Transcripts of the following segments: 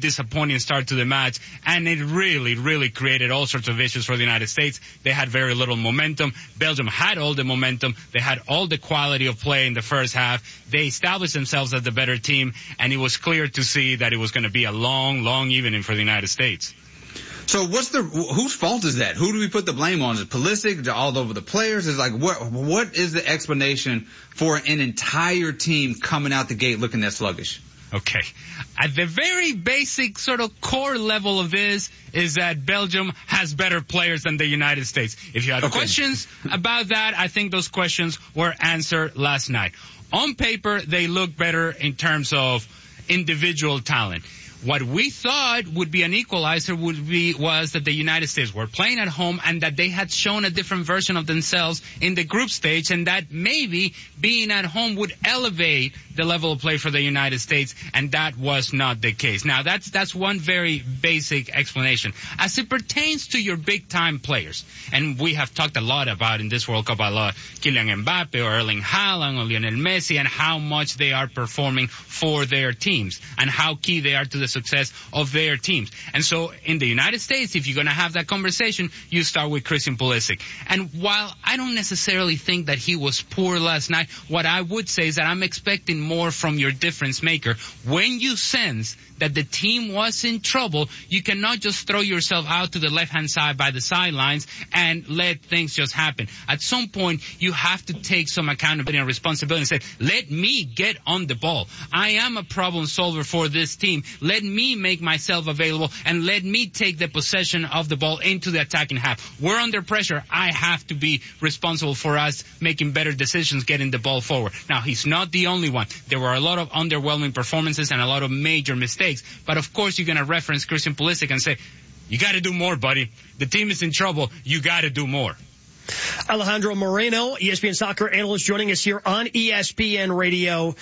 disappointing start to the match, and it really, really created all sorts of issues for the United States. They had very little momentum. Belgium had all the momentum. They had all the quality of play in the first half. They established themselves as the better team, and it was clear to see that it was going to be a long, long evening for the United States. So whose fault is that? Who do we put the blame on? Is it Pulisic? All over the players? Is like, what is the explanation for an entire team coming out the gate looking that sluggish? Okay. At the very basic sort of core level of this is that Belgium has better players than the United States. If you had questions about that, I think those questions were answered last night. On paper, they look better in terms of individual talent. What we thought would be an equalizer was that the United States were playing at home and that they had shown a different version of themselves in the group stage, and that maybe being at home would elevate the level of play for the United States, and that was not the case. Now, that's one very basic explanation. As it pertains to your big-time players, and we have talked a lot about in this World Cup Kylian Mbappe or Erling Haaland or Lionel Messi, and how much they are performing for their teams and how key they are to the success of their teams. And so in the United States, if you're going to have that conversation, you start with Christian Pulisic. And while I don't necessarily think that he was poor last night, what I would say is that I'm expecting more from your difference maker. When you sense that the team was in trouble, you cannot just throw yourself out to the left-hand side by the sidelines and let things just happen. At some point, you have to take some accountability and responsibility and say, let me get on the ball. I am a problem solver for this team. Let me make myself available and let me take the possession of the ball into the attacking half. We're under pressure. I have to be responsible for us making better decisions, getting the ball forward. Now, he's not the only one. There were a lot of underwhelming performances and a lot of major mistakes. But of course, you're going to reference Christian Pulisic and say, you got to do more, buddy. The team is in trouble. You got to do more. Alejandro Moreno, ESPN soccer analyst, joining us here on ESPN Radio.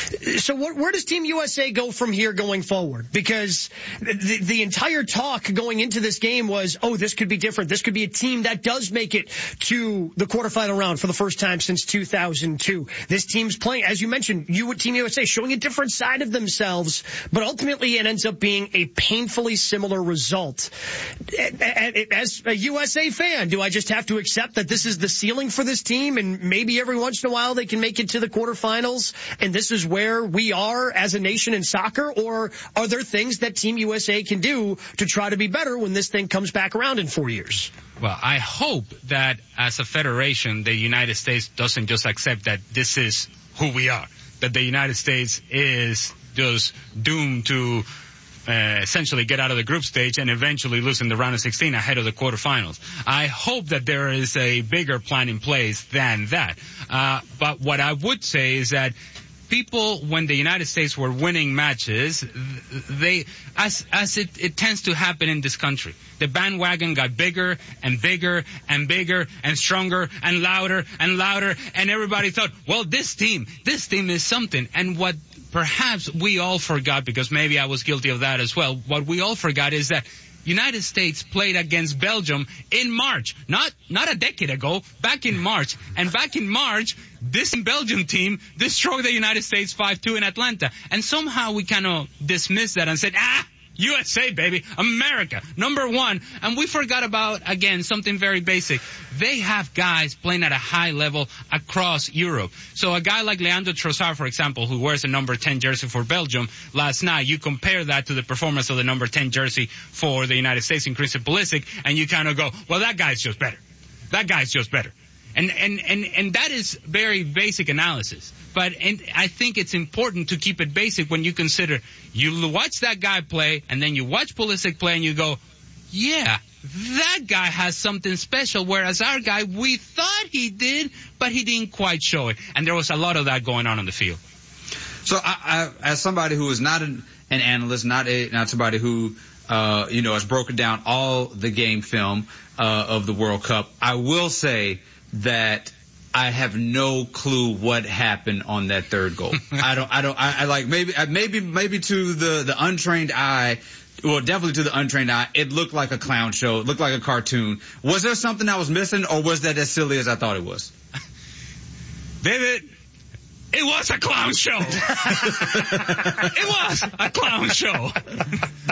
So where does Team USA go from here going forward? Because the entire talk going into this game was, this could be different. This could be a team that does make it to the quarterfinal round for the first time since 2002. This team's playing, as you mentioned, Team USA showing a different side of themselves, but ultimately it ends up being a painfully similar result. As a USA fan, do I just have to accept that this is the ceiling for this team and maybe every once in a while they can make it to the quarterfinals and this is where we are as a nation in soccer? Or are there things that Team USA can do to try to be better when this thing comes back around in 4 years? Well, I hope that as a federation, the United States doesn't just accept that this is who we are, that the United States is just doomed to essentially get out of the group stage and eventually lose in the round of 16 ahead of the quarterfinals. I hope that there is a bigger plan in place than that. But what I would say is that people, when the United States were winning matches, as it tends to happen in this country, the bandwagon got bigger and bigger and bigger and stronger and louder, and everybody thought, well, this team is something. And what perhaps we all forgot, because maybe I was guilty of that as well, what we all forgot is that United States played against Belgium in March, not a decade ago, back in March. And back in March, this Belgium team destroyed the United States 5-2 in Atlanta. And somehow we kind of dismissed that and said, USA, baby, America, number one. And we forgot about, again, something very basic. They have guys playing at a high level across Europe. So a guy like Leandro Trossard, for example, who wears a number 10 jersey for Belgium last night, you compare that to the performance of the number 10 jersey for the United States in Christian Pulisic, and you kind of go, well, that guy's just better. That guy's just better. And that is very basic analysis. But I think it's important to keep it basic when you consider, you watch that guy play, and then you watch Pulisic play, and you go, yeah, that guy has something special, whereas our guy, we thought he did, but he didn't quite show it. And there was a lot of that going on the field. So I as somebody who is not an analyst, not somebody who has broken down all the game film of the World Cup, I will say that I have no clue what happened on that third goal. I like maybe to the untrained eye, well, definitely to the untrained eye, it looked like a clown show. It looked like a cartoon. Was there something I was missing, or was that as silly as I thought it was? David, it was a clown show. It was a clown show.